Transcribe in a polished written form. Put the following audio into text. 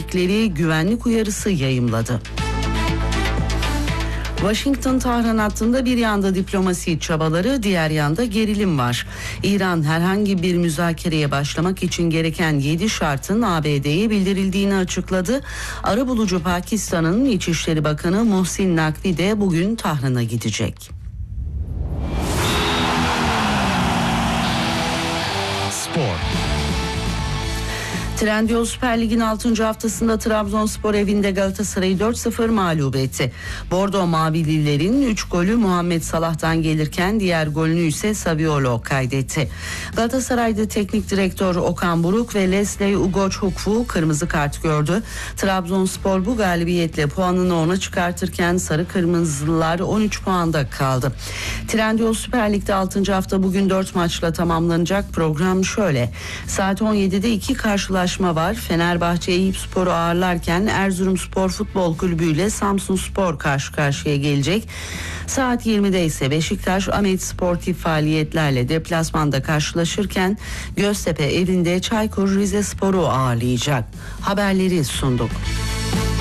birlikleri güvenlik uyarısı yayımladı. Washington-Tahran hattında bir yanda diplomasi çabaları, diğer yanda gerilim var. İran herhangi bir müzakereye başlamak için gereken 7 şartın ABD'ye bildirildiğini açıkladı. Arabulucu Pakistan'ın İçişleri Bakanı Muhsin Nakvi de bugün Tahran'a gidecek. Spor. Trendyol Süper Lig'in 6. haftasında Trabzonspor evinde Galatasaray'ı 4-0 mağlup etti. Bordo Mavililerin 3 golü Muhammed Salah'tan gelirken diğer golünü ise Saviolo kaydetti. Galatasaray'da teknik direktör Okan Buruk ve Leslie Ugochukwu kırmızı kart gördü. Trabzonspor bu galibiyetle puanını 10'a çıkartırken sarı kırmızılar 13 puanda kaldı. Trendyol Süper Lig'de 6. hafta bugün 4 maçla tamamlanacak. Program şöyle: saat 17'de 2 karşılaşma var. Fenerbahçe Eyüpspor'u ağırlarken Erzurumspor Futbol Kulübü ile Samsunspor karşı karşıya gelecek. Saat 20'de ise Beşiktaş Ahmet sportif faaliyetlerle deplasmanda karşılaşırken Göztepe evinde Çaykur Rizespor'u ağırlayacak. Haberleri sunduk.